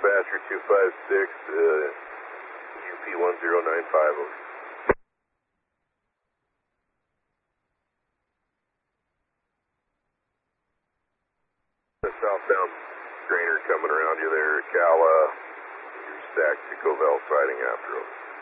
Dispatcher 256, UP 1095, over. The southbound grainer coming around you there, Cal, your stacked to Covell sighting after, over.